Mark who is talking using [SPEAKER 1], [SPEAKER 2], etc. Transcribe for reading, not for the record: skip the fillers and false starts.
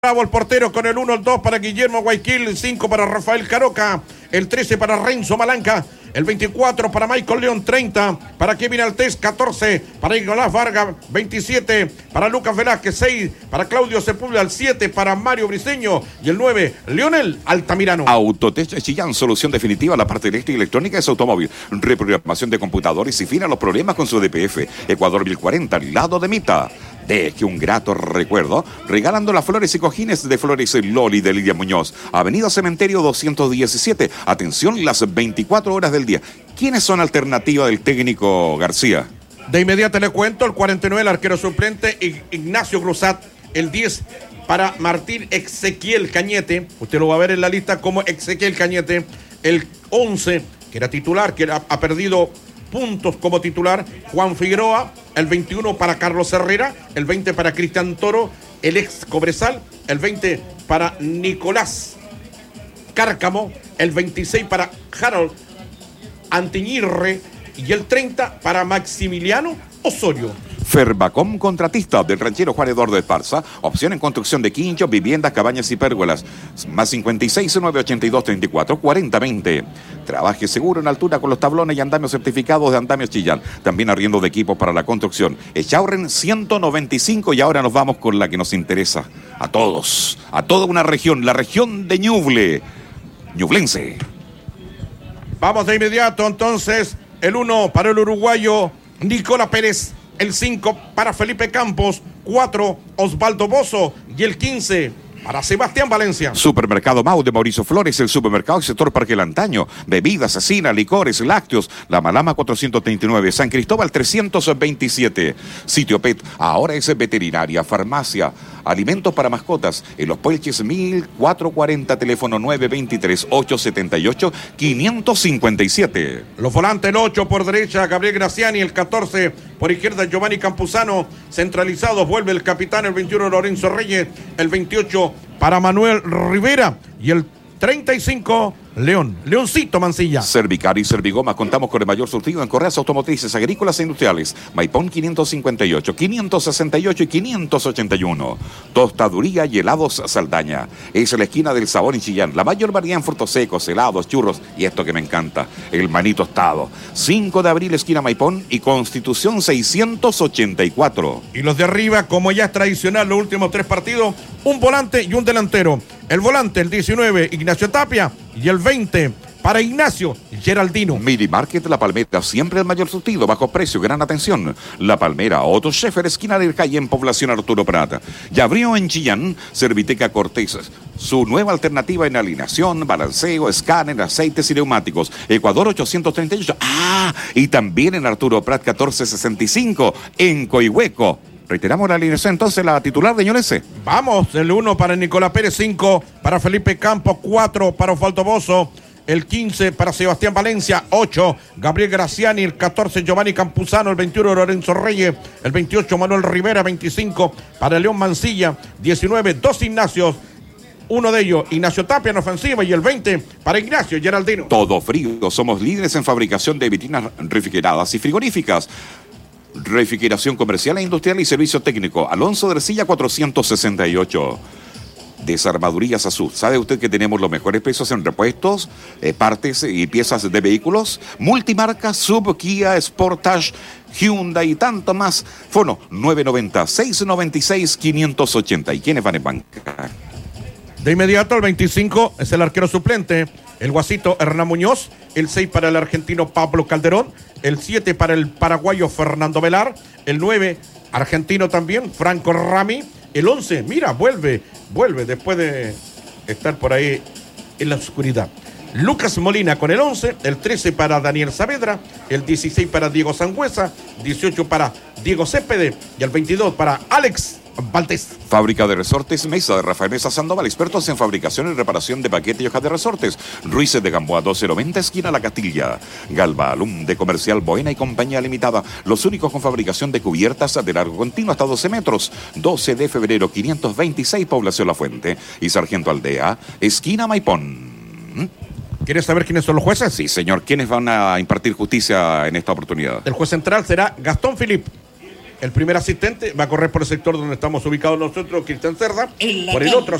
[SPEAKER 1] Bravo el portero con el 1, el 2 para Guillermo Guayquil, el 5 para Rafael Caroca, el 13 para Renzo Malanca, el 24 para Michael León, 30 para Kevin Altés, 14 para Nicolás Vargas, 27 para Lucas Velázquez, 6 para Claudio Sepúlveda, el 7 para Mario Briceño y el 9, Leonel Altamirano.
[SPEAKER 2] Autotest Chillán, solución definitiva a la parte eléctrica y electrónica de su automóvil. Reprogramación de computadores y fin a los problemas con su DPF. Ecuador 1040, al lado de Mita. Deje un grato recuerdo regalando las flores y cojines de Flores Loli de Lidia Muñoz. Avenida Cementerio 217. Atención las 24 horas del día. ¿Quiénes son alternativa del técnico García?
[SPEAKER 1] De inmediato le cuento, el 49 el arquero suplente Ignacio Cruzat, el 10 para Martín Ezequiel Cañete, usted lo va a ver en la lista como Ezequiel Cañete, el 11 que era titular, que ha perdido puntos como titular, Juan Figueroa, el 21 para Carlos Herrera, el 20 para Cristian Toro, el ex Cobresal, el 20 para Nicolás Cárcamo, el 26 para Harold Antiñirre y el 30 para Maximiliano Osorio.
[SPEAKER 2] Ferbacom, contratista del ranchero Juan Eduardo Esparza. Opción en construcción de quinchos, viviendas, cabañas y pérgolas. Más 56 982 34 40 20. Trabaje seguro en altura con los tablones y andamios certificados de Andamios Chillán. También arriendo de equipos para la construcción. Echaurren 195 y ahora nos vamos con la que nos interesa a todos, a toda una región, la región de Ñuble, ñublense.
[SPEAKER 1] Vamos de inmediato entonces, el 1 para el uruguayo Nicola Pérez, el 5 para Felipe Campos, 4 Osvaldo Bozo y el 15 para Sebastián Valencia.
[SPEAKER 2] Supermercado Mau de Mauricio Flores, el supermercado del sector Parque Lantaño. Bebidas, cecina, licores, lácteos. La Malama 439, San Cristóbal 327. Sitio Pet, ahora es veterinaria, farmacia, alimentos para mascotas. En Los Puelches 1440, teléfono 923-878-557.
[SPEAKER 1] Los volantes, el 8 por derecha, Gabriel Graciani, el 14 por izquierda, Giovanni Campuzano. Centralizados, vuelve el capitán, el 21 Lorenzo Reyes, el 28 para Manuel Rivera y el 35 Leoncito Mancilla.
[SPEAKER 2] Cervicar y Servigoma, contamos con el mayor surtido en correas automotrices, agrícolas e industriales. Maipón 558, 568 y 581. Tostaduría y helados Saldaña. Es la esquina del sabor en Chillán. La mayor variedad en frutos secos, helados, churros y esto que me encanta, el maní tostado. 5 de abril, esquina Maipón y Constitución 684.
[SPEAKER 1] Y los de arriba, como ya es tradicional, los últimos 3 partidos, un volante y un delantero. El volante, el 19, Ignacio Tapia, y el 20 para Ignacio Geraldino.
[SPEAKER 2] Mini Market La Palmera, siempre el mayor surtido, bajo precio, gran atención. La Palmera, Otto Scheffer, esquina del calle en Población Arturo Prat. Ya abrió en Chillán, Serviteca Cortés, su nueva alternativa en alineación, balanceo, escáner, aceites y neumáticos. Ecuador 838. Y también en Arturo Prat 1465, en Coihueco. Reiteramos la alineación entonces, la titular de Ñublense.
[SPEAKER 1] Vamos, el 1 para Nicolás Pérez, 5 para Felipe Campos, 4 para Osvaldo Bozo, el 15 para Sebastián Valencia, 8 Gabriel Graciani, el 14 Giovanni Campuzano, el 21 Lorenzo Reyes, el 28 Manuel Rivera, 25 para León Mancilla, 19 2 Ignacios, uno de ellos Ignacio Tapia en ofensiva y el 20 para Ignacio Geraldino.
[SPEAKER 2] Todo frío, somos líderes en fabricación de vitrinas refrigeradas y frigoríficas. Refrigeración comercial e industrial y servicio técnico. Alonso de Ercilla 468. Desarmadurías Azul. ¿Sabe usted que tenemos los mejores precios en repuestos, partes y piezas de vehículos? Multimarca, Sub, Kia, Sportage, Hyundai y tanto más. Fono 990-696-580. ¿Y quiénes van en banca?
[SPEAKER 1] De inmediato, el 25 es el arquero suplente, el guasito Hernán Muñoz, el 6 para el argentino Pablo Calderón, el 7 para el paraguayo Fernando Velar, el 9 argentino también, Franco Rami, el 11, mira, vuelve después de estar por ahí en la oscuridad. Lucas Molina con el 11, el 13 para Daniel Saavedra, el 16 para Diego Sangüesa, 18 para Diego Cépede y el 22 para Alex Valdés.
[SPEAKER 2] Fábrica de Resortes Mesa de Rafael Mesa Sandoval, expertos en fabricación y reparación de paquetes y hojas de resortes. Ruiz de Gamboa 1290, esquina La Castilla. Galva Alum de Comercial Boena y Compañía Limitada, los únicos con fabricación de cubiertas de largo continuo hasta 12 metros. 12 de febrero 526, Población La Fuente y Sargento Aldea, esquina Maipón.
[SPEAKER 1] ¿Quieres saber quiénes son los jueces?
[SPEAKER 2] Sí, señor. ¿Quiénes van a impartir justicia en esta oportunidad?
[SPEAKER 1] El juez central será Gastón Filip. El primer asistente va a correr por el sector donde estamos ubicados nosotros, Cristian Cerda.
[SPEAKER 3] En la
[SPEAKER 1] Por el
[SPEAKER 3] cancha.
[SPEAKER 1] otro